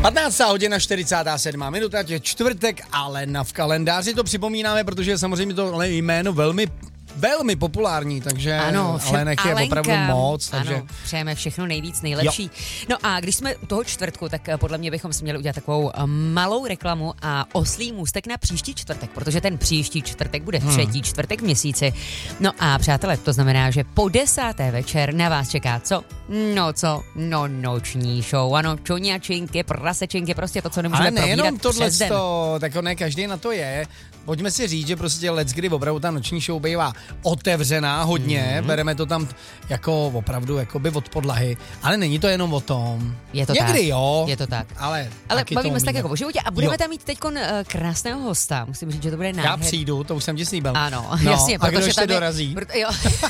15. hodina 47. minuta, je čtvrtek, ale v kalendáři to připomínáme, protože je samozřejmě to jméno velmi populární, takže ano, Alenek je opravdu moc. Takže... Ano, přejeme všechno nejvíc, nejlepší. Jo. No a když jsme u toho čtvrtku, tak podle mě bychom si měli udělat takovou malou reklamu a oslý můstek na příští čtvrtek, protože ten příští čtvrtek bude třetí čtvrtek v měsíci. No a přátelé, to znamená, že po 10. večer na vás čeká co? No noční show, ano, čoňačinky, prasečinky, prostě to, co nemůžeme probírat přes den. Tak ne každý na to je. Pojďme si říct, že prostě leckdy opravdu ta noční show bývá otevřená hodně, bereme to tam jako opravdu jakoby od podlahy, ale není to jenom o tom. Je to někdy tak. Jo. Je to tak. Ale bavíme se tak jako o životě a budeme tam mít teďkon krásného hosta. Musím říct, že to bude nádherný. Já přijdu, to už jsem ti slíbil. Ano, jasně. A kdo ještě dorazí? Jo.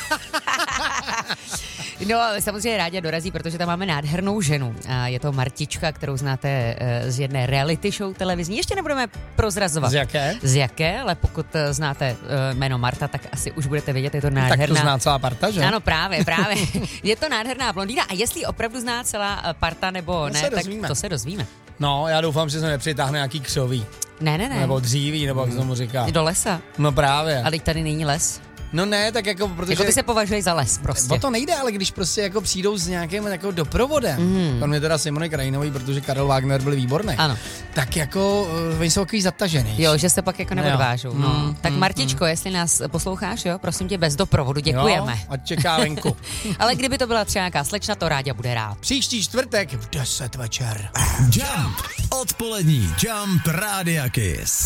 No, samozřejmě rádi dorazí, protože tam máme nádhernou ženu. A je to Martička, kterou znáte z jedné reality show televizní. Ještě nebudeme prozrazovat. Z jaké, ale pokud znáte jméno Marta, tak asi už budete vědět, je to nádherná. Tak to zná celá parta, že? Ano, právě. Je to nádherná blondýna a jestli opravdu zná celá parta nebo ne, tak to se dozvíme. No, já doufám, že se nepřitáhne nějaký křoví. Ne. Nebo dříví, nebo jak se tomu říká. Do lesa. No právě. Ale tady není les. No ne, tak jako, protože... Jako by se považují za les prostě. O to nejde, ale když prostě jako přijdou s nějakým jako doprovodem, kromě teda Simony Krajinový, protože Karel Wagner byl výborný, ano. Tak jako oni jsou takový zatažený. Jo, že se pak jako neodvážou. No. Tak Martičko, jestli nás posloucháš, jo, prosím tě, bez doprovodu, děkujeme. Jo, ať čeká venku. Ale kdyby to byla třeba nějaká slečna, to Ráďa bude rád. Příští čtvrtek v 10 večer. Jump, odpolední Jump Rádia Kiss.